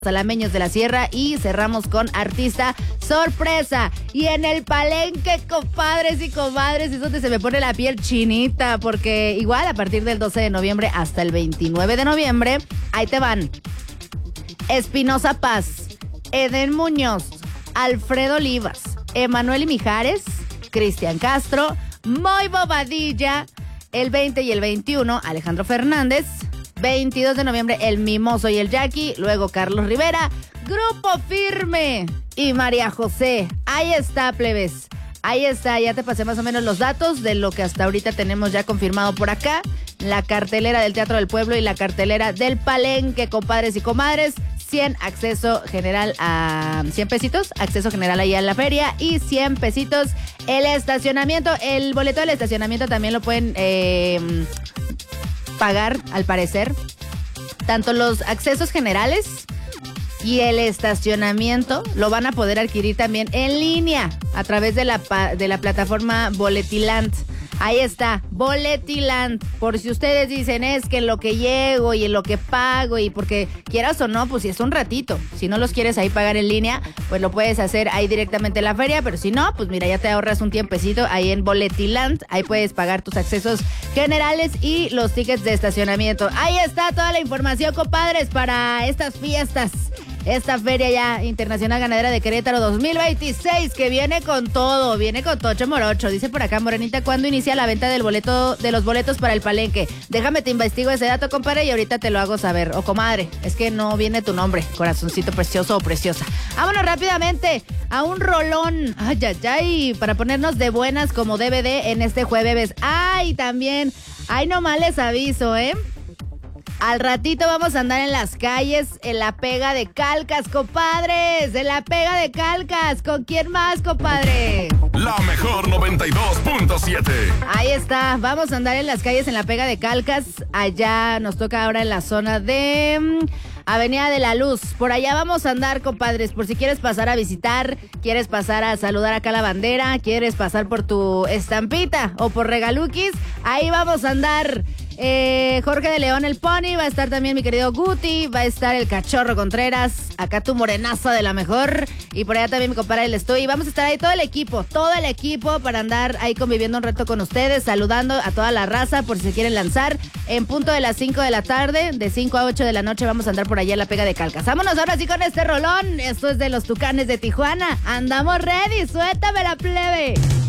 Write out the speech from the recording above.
Salameños de la Sierra y cerramos con artista sorpresa. Y en el Palenque, compadres y comadres, es donde se me pone la piel chinita, porque igual a partir del 12 de noviembre hasta el 29 de noviembre, ahí te van: Espinosa Paz, Eden Muñoz, Alfredo Olivas, Emanuel y Mijares, Cristian Castro, Moy Bobadilla. El 20 y el 21, Alejandro Fernández. 22 de noviembre, El Mimoso y el Jackie. Luego Carlos Rivera, Grupo Firme y María José. Ahí está, plebes. Ahí está, ya te pasé más o menos los datos de lo que hasta ahorita tenemos ya confirmado por acá. La cartelera del Teatro del Pueblo y la cartelera del Palenque, compadres y comadres. 100 acceso general a 100 pesitos, acceso general ahí a la feria, y 100 pesitos el estacionamiento. El boleto del estacionamiento también lo pueden pagar, al parecer. Tanto los accesos generales y el estacionamiento lo van a poder adquirir también en línea a través de la plataforma Boletiland. Ahí está, Boletiland. Por si ustedes dicen, es que en lo que llego y en lo que pago, y porque quieras o no, pues si es un ratito. Si no los quieres ahí pagar en línea, pues lo puedes hacer ahí directamente en la feria. Pero si no, pues mira, ya te ahorras un tiempecito ahí en Boletiland. Ahí puedes pagar tus accesos generales y los tickets de estacionamiento. Ahí está toda la información, compadres, para estas fiestas. Esta Feria ya Internacional Ganadera de Querétaro 2026, que viene con todo, viene con tocho morocho. Dice por acá, Morenita, ¿cuándo inicia la venta de los boletos para el Palenque? Déjame te investigo ese dato, compadre, y ahorita te lo hago saber. O comadre, es que no viene tu nombre, corazoncito precioso o preciosa. Vámonos rápidamente a un rolón, ay, para ponernos de buenas como DVD en este jueves. Ay, también, ay, nomás les aviso, al ratito vamos a andar en las calles, en la pega de Calcas, compadres. En la pega de Calcas. ¿Con quién más, compadre? La mejor 92.7. Ahí está. Vamos a andar en las calles, en la pega de Calcas. Allá nos toca ahora en la zona de Avenida de la Luz. Por allá vamos a andar, compadres. Por si quieres pasar a visitar, quieres pasar a saludar acá la bandera, quieres pasar por tu estampita o por regaluquis, ahí vamos a andar. Jorge de León, el Pony, va a estar también mi querido Guti, va a estar el Cachorro Contreras, acá tu morenaza de la mejor, y por allá también mi compadre el Estoy. Vamos a estar ahí todo el equipo para andar ahí conviviendo un rato con ustedes, saludando a toda la raza por si se quieren lanzar. En punto de las 5 de la tarde, de 5 a 8 de la noche, vamos a andar por allá en la pega de Calcas. Vámonos ahora sí con este rolón. Esto es de los Tucanes de Tijuana. Andamos ready, suéltame la plebe.